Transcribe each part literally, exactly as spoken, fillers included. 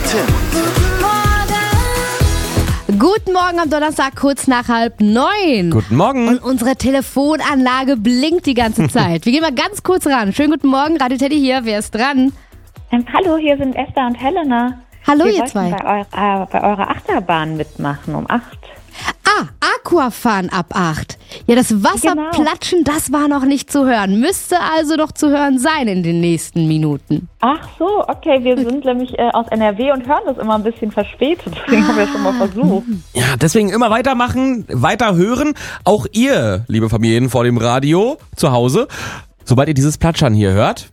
Tim. Guten Morgen am Donnerstag, kurz nach halb neun. Guten Morgen. Und unsere Telefonanlage blinkt die ganze Zeit. Wir gehen mal ganz kurz ran. Schönen guten Morgen, Radio Teddy hier. Wer ist dran? Ähm, hallo, hier sind Esther und Helena. Hallo, Wir ihr wollten zwei. Bei, eu- äh, bei eurer Achterbahn mitmachen um acht. Ah, Aquafahren ab acht. Ja, das Wasserplatschen, das war noch nicht zu hören. Müsste also doch zu hören sein in den nächsten Minuten. Ach so, okay, wir sind nämlich äh, aus N R W und hören das immer ein bisschen verspätet. Deswegen haben wir schon mal versucht. Ja, deswegen immer weitermachen, weiter hören. Auch ihr, liebe Familien vor dem Radio zu Hause, sobald ihr dieses Platschern hier hört,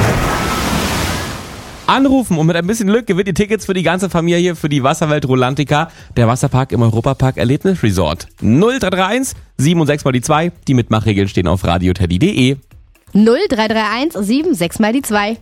anrufen und mit ein bisschen Glück gewinnt ihr Tickets für die ganze Familie für die Wasserwelt Rolantica, der Wasserpark im Europapark Erlebnisresort. null drei drei eins sieben und sechs mal die zwei. Die Mitmachregeln stehen auf radioteddy punkt de. null drei drei eins sieben sechs mal die zwei.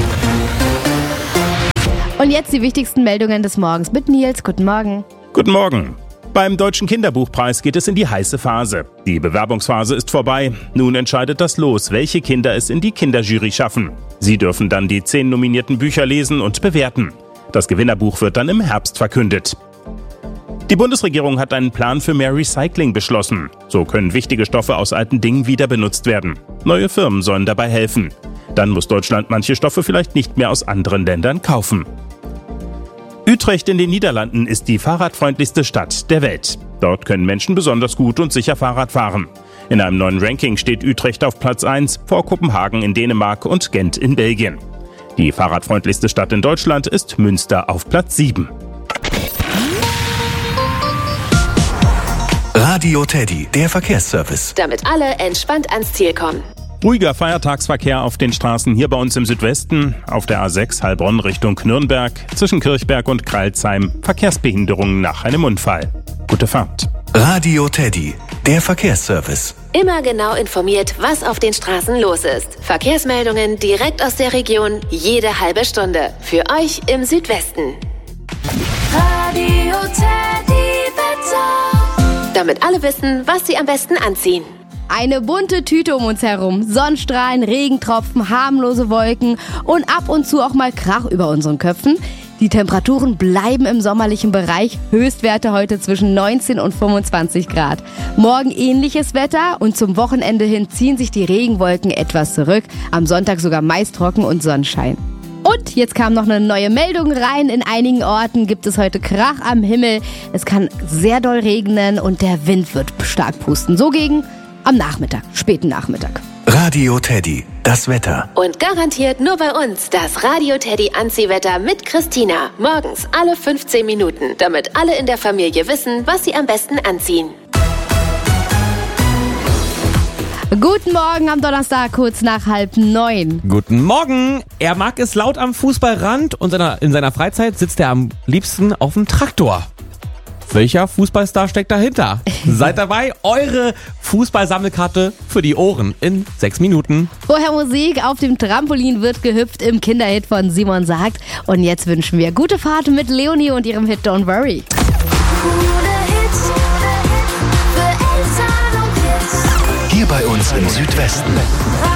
Und jetzt die wichtigsten Meldungen des Morgens mit Nils. Guten Morgen. Guten Morgen. Beim Deutschen Kinderbuchpreis geht es in die heiße Phase. Die Bewerbungsphase ist vorbei. Nun entscheidet das Los, welche Kinder es in die Kinderjury schaffen. Sie dürfen dann die zehn nominierten Bücher lesen und bewerten. Das Gewinnerbuch wird dann im Herbst verkündet. Die Bundesregierung hat einen Plan für mehr Recycling beschlossen. So können wichtige Stoffe aus alten Dingen wieder benutzt werden. Neue Firmen sollen dabei helfen. Dann muss Deutschland manche Stoffe vielleicht nicht mehr aus anderen Ländern kaufen. Utrecht in den Niederlanden ist die fahrradfreundlichste Stadt der Welt. Dort können Menschen besonders gut und sicher Fahrrad fahren. In einem neuen Ranking steht Utrecht auf Platz eins, vor Kopenhagen in Dänemark und Gent in Belgien. Die fahrradfreundlichste Stadt in Deutschland ist Münster auf Platz sieben. Radio Teddy, der Verkehrsservice. Damit alle entspannt ans Ziel kommen. Ruhiger Feiertagsverkehr auf den Straßen hier bei uns im Südwesten, auf der A sechs Heilbronn Richtung Nürnberg, zwischen Kirchberg und Kreilsheim, Verkehrsbehinderungen nach einem Unfall. Gute Fahrt. Radio Teddy, der Verkehrsservice. Immer genau informiert, was auf den Straßen los ist. Verkehrsmeldungen direkt aus der Region, jede halbe Stunde. Für euch im Südwesten. Radio Teddy Wetter. Damit alle wissen, was sie am besten anziehen. Eine bunte Tüte um uns herum. Sonnenstrahlen, Regentropfen, harmlose Wolken und ab und zu auch mal Krach über unseren Köpfen. Die Temperaturen bleiben im sommerlichen Bereich. Höchstwerte heute zwischen neunzehn und fünfundzwanzig Grad. Morgen ähnliches Wetter und zum Wochenende hin ziehen sich die Regenwolken etwas zurück. Am Sonntag sogar meist trocken und Sonnenschein. Und jetzt kam noch eine neue Meldung rein. In einigen Orten gibt es heute Krach am Himmel. Es kann sehr doll regnen und der Wind wird stark pusten. So gegen am Nachmittag, späten Nachmittag. Radio Teddy, das Wetter. Und garantiert nur bei uns das Radio Teddy Anziehwetter mit Christina. Morgens alle fünfzehn Minuten, damit alle in der Familie wissen, was sie am besten anziehen. Guten Morgen am Donnerstag, kurz nach halb neun. Guten Morgen. Er mag es laut am Fußballrand und in seiner Freizeit sitzt er am liebsten auf dem Traktor. Welcher Fußballstar steckt dahinter? Seid dabei, eure Fußballsammelkarte für die Ohren in sechs Minuten. Vorher Musik, auf dem Trampolin wird gehüpft im Kinderhit von Simon Sagt. Und jetzt wünschen wir gute Fahrt mit Leonie und ihrem Hit Don't Worry. Hier bei uns im Südwesten.